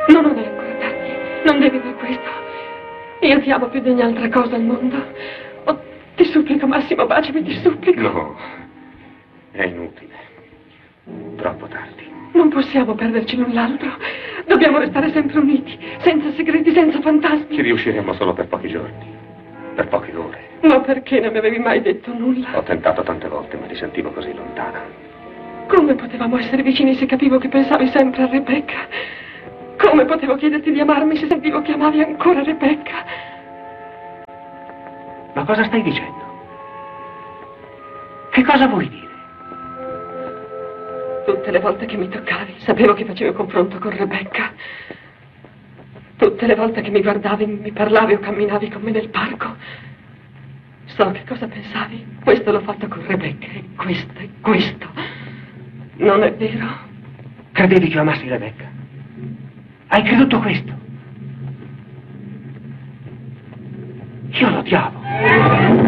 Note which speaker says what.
Speaker 1: No, non è ancora tardi. Non devi dire questo. Io ti amo più di ogni altra cosa al mondo. Oh, ti supplico, Massimo, baciami, ti supplico.
Speaker 2: No, è inutile. Troppo tardi.
Speaker 1: Non possiamo perderci l'un l'altro. Dobbiamo restare sempre uniti, senza segreti, senza fantasmi.
Speaker 2: Ci riusciremo solo per pochi giorni, per poche ore.
Speaker 1: Ma perché non mi avevi mai detto nulla?
Speaker 2: Ho tentato tante volte, ma ti sentivo così lontana.
Speaker 1: Come potevamo essere vicini se capivo che pensavi sempre a Rebecca? Come potevo chiederti di amarmi se sentivo che amavi ancora Rebecca?
Speaker 2: Ma cosa stai dicendo? Che cosa vuoi dire?
Speaker 1: Tutte le volte che mi toccavi, sapevo che facevo confronto con Rebecca. Tutte le volte che mi guardavi, mi parlavi o camminavi con me nel parco. So che cosa pensavi. Questo l'ho fatto con Rebecca, e questo. Non è vero?
Speaker 2: Credevi che io amassi Rebecca? Hai creduto questo? Io l'odiavo.